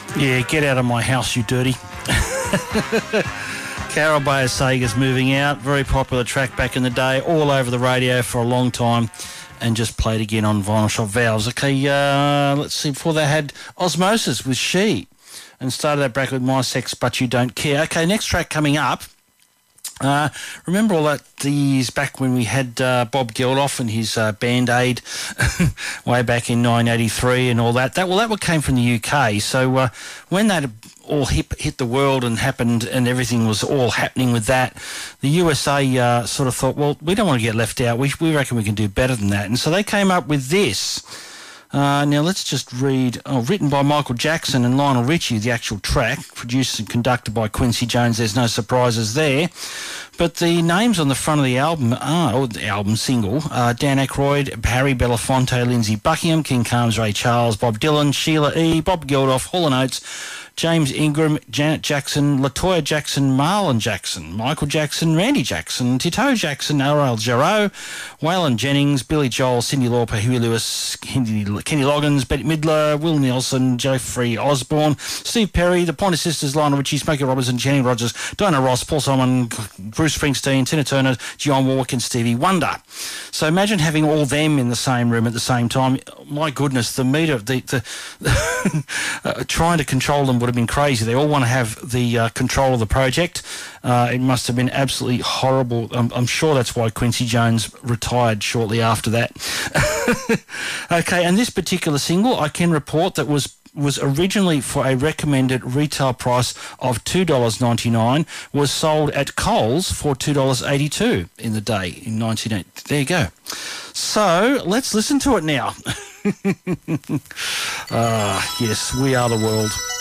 Yeah, get out of my house, you dirty. Carol Bayer Sager's moving out. Very popular track back in the day, all over the radio for a long time, and just played again on Vinyl Shop Valves. Okay, let's see. Before they had Osmosis with She, and started that bracket with My Sex But You Don't Care. Okay, next track coming up. Remember all that these back when we had Bob Geldof and his Band-Aid way back in 1983 and all that? That one came from the UK. So when that all hit the world and happened and everything was all happening with that, the USA sort of thought, well, we don't want to get left out. We reckon we can do better than that. And so they came up with this. Now, let's just read, written by Michael Jackson and Lionel Richie, the actual track, produced and conducted by Quincy Jones. There's no surprises there. But the names on the front of the album or the album single, Dan Aykroyd, Harry Belafonte, Lindsey Buckingham, King Carnes, Ray Charles, Bob Dylan, Sheila E., Bob Geldof, Hall & Oates, James Ingram, Janet Jackson, LaToya Jackson, Marlon Jackson, Michael Jackson, Randy Jackson, Tito Jackson, L.L. Jarreau, Waylon Jennings, Billy Joel, Cyndi Lauper, Huey Lewis, Kenny Loggins, Bette Midler, Will Nelson, Jeffrey Osborne, Steve Perry, the Pointer Sisters, Lionel Richie, Smokey Robinson, Jenny Rogers, Diana Ross, Paul Simon, Bruce Springsteen, Tina Turner, Dionne Warwick and Stevie Wonder. So imagine having all them in the same room at the same time. My goodness, the meter, trying to control them would have been crazy. They all want to have the control of the project. It must have been absolutely horrible. I'm sure that's why Quincy Jones retired shortly after that. Okay, and this particular single, I can report that was originally for a recommended retail price of $2.99, was sold at Coles for $2.82 in the day in 1980. There you go. So let's listen to it now. Yes, We Are the World.